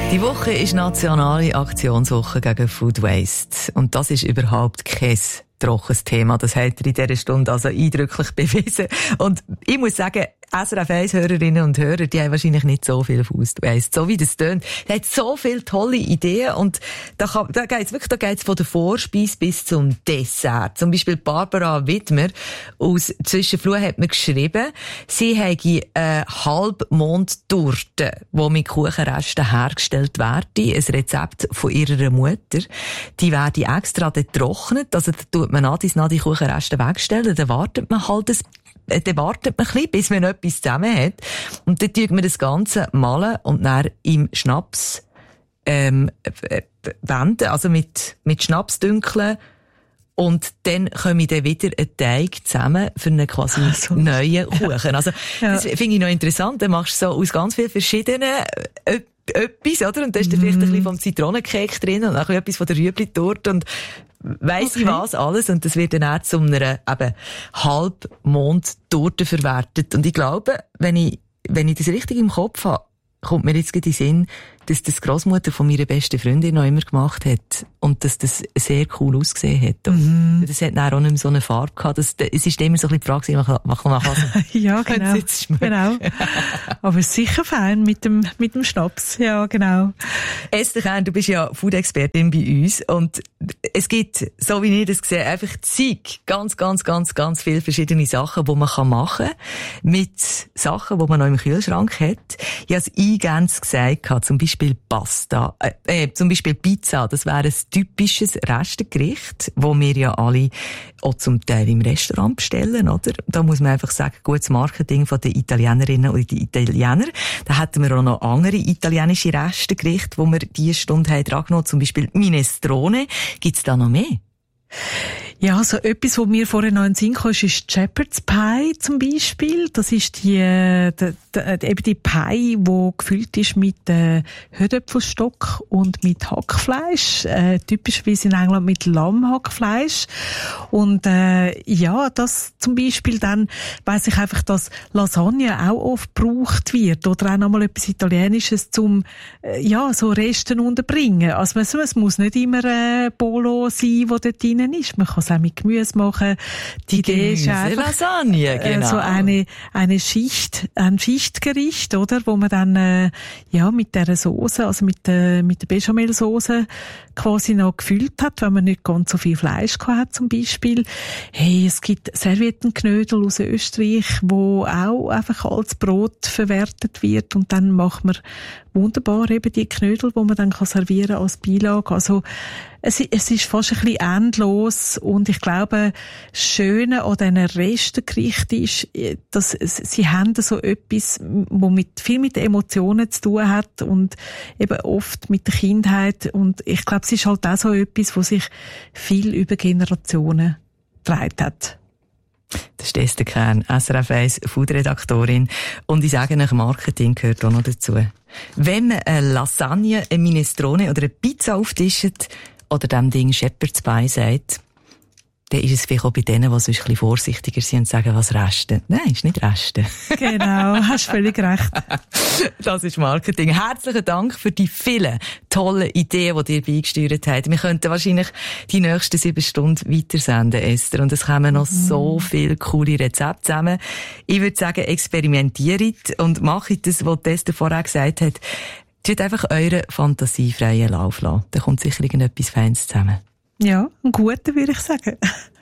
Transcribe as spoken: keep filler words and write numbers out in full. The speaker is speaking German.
Die Woche ist nationale Aktionswoche gegen Food Waste. Und das ist überhaupt kein trockenes Thema. Das hat er in dieser Stunde also eindrücklich bewiesen. Und ich muss sagen, S R F eins Hörerinnen und Hörer, die haben wahrscheinlich nicht so viel Food Waste. So wie das tönt. Der hat so viele tolle Ideen. Und da, kann, da geht's wirklich, da geht's von der Vorspeise bis zum Dessert. Zum Beispiel Barbara Widmer aus Zwischenfluh hat mir geschrieben, sie hätte eine Halbmondtorte, die mit Kuchenresten hergestellt werde. Ein Rezept von ihrer Mutter. Die werde extra getrocknet. Also da tut man nach dies nach die Kuchenreste wegstellen. Dann wartet man halt ein dann wartet man ein bisschen, bis man etwas zusammen hat. Und dann tut man das Ganze malen und dann im Schnaps ähm, wenden, also mit, mit Schnaps dünkeln. Und dann kommen dann wieder ein Teig zusammen für einen quasi so neuen Kuchen. Also, ja. Das finde ich noch interessant. Dann machst du so aus ganz vielen verschiedenen äh, etwas, oder? Und da ist dann mm. vielleicht ein bisschen vom Zitronencake drin und auch etwas von der Rüebli-Torte und weiss okay. ich was alles. Und das wird dann auch zu einer eben Halbmond-Torte verwertet. Und ich glaube, wenn ich, wenn ich das richtig im Kopf habe, kommt mir jetzt gerade in den Sinn, dass das die Grossmutter von meiner besten Freundin noch immer gemacht hat. Und dass das sehr cool ausgesehen hat. Und mm. das hat dann auch nicht mehr so eine Farbe gehabt. Das, es ist immer so ein bisschen die Frage, was man kann. Ja, genau. Genau. Aber sicher fein mit dem, mit dem Schnaps. Ja, genau. Esther Kern, du bist ja Food-Expertin bei uns. Und es gibt, so wie ich das sehe, einfach zig, ganz, ganz, ganz, ganz viele verschiedene Sachen, die man machen kann. Mit Sachen, die man noch im Kühlschrank hat. Ich habe es eingangs gesagt, zum Beispiel Beispiel Pasta, äh, äh, zum Beispiel Pizza, das wäre ein typisches Restengericht, wo wir ja alle auch zum Teil im Restaurant bestellen, oder? Da muss man einfach sagen, gutes Marketing von den Italienerinnen und den Italienern. Da hätten wir auch noch andere italienische Restengerichte, wo wir diese Stunde haben dran genommen, zum Beispiel Minestrone. Gibt's da noch mehr? Ja, so etwas, was mir vorher noch in den Sinn kam, ist Shepherd's Pie zum Beispiel. Das ist die, die, die eben die Pie, die gefüllt ist mit äh, Hühnerapfelstock und mit Hackfleisch. Äh, typischerweise in England mit Lammhackfleisch. Und äh, ja, das zum Beispiel dann weiss ich einfach, dass Lasagne auch oft gebraucht wird. Oder auch nochmal etwas Italienisches zum äh, ja, so Resten unterbringen. Also es, es muss nicht immer äh, Bolo sein, wo dort drin ist. Man kann es auch mit Gemüse machen. Die Idee ist einfach Lasagne, genau. Äh, so eine eine Schicht, ein Schichtgericht, oder, wo man dann äh, ja mit der Soße, also mit der mit der Bechamelsoße quasi noch gefüllt hat, wenn man nicht ganz so viel Fleisch gehabt hat zum Beispiel. Hey, es gibt Serviettenknödel aus Österreich, wo auch einfach als Brot verwertet wird und dann macht man wunderbar eben die Knödel, wo man dann kann servieren als Beilage. Also es, es ist fast ein bisschen endlos und ich glaube, das Schöne an diesen Restengerichten ist, dass sie haben so etwas, wo mit, viel mit Emotionen zu tun hat und eben oft mit der Kindheit und ich glaube, es ist halt auch so etwas, wo sich viel über Generationen getragen hat. Das ist Esther Kern, S R F eins Food-Redaktorin. Und ich sage euch, Marketing gehört auch noch dazu. Wenn man eine Lasagne, eine Minestrone oder eine Pizza auftischt oder dem Ding Shepherd's Pie sagt, dann ist es vielleicht auch bei denen, die sonst ein bisschen vorsichtiger sind und sagen, was Resten. Nein, ist nicht Resten. Genau, hast völlig recht. Das ist Marketing. Herzlichen Dank für die vielen tollen Ideen, die ihr beigesteuert habt. Wir könnten wahrscheinlich die nächsten sieben Stunden weitersenden, Esther. Und es kommen noch mm. so viele coole Rezepte zusammen. Ich würde sagen, experimentiert und macht das, was Esther vorher gesagt hat. Tut einfach eure fantasiefreien Lauf lassen. Da kommt sicher irgendetwas Feines zusammen. Ja, ein guter, würde ich sagen.